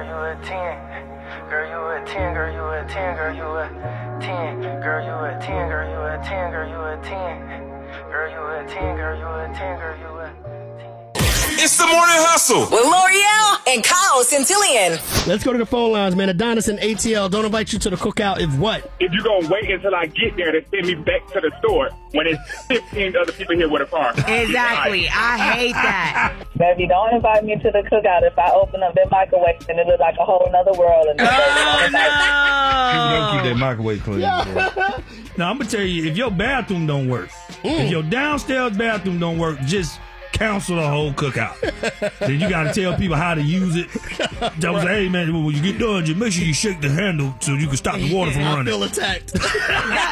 you a 10. Girl, you a 10, girl, you a 10, girl, you a 10. Girl, you a 10, girl, you a 10, girl, you a 10. Girl, you a 10, girl, you a 10, girl, you a 10. It's the Morning Hustle with L'Oreal and Kyle Centillion. Let's go to the phone lines, man. Adonis and ATL don't invite you to the cookout if what? If you're going to wait until I get there to send me back to the store when there's 15 other people here with a car. Exactly. I hate that. Baby, don't invite me to the cookout if I open up that microwave and it looks like a whole nother world. And Oh, People don't keep no. that microwave clean. Now, I'm going to tell you, if your bathroom don't work, if your downstairs bathroom don't work, just cancel the whole cookout. Then you got to tell people how to use it. Tell them, hey, man, when you get done, just make sure you shake the handle so you can stop the water from running. I feel attacked.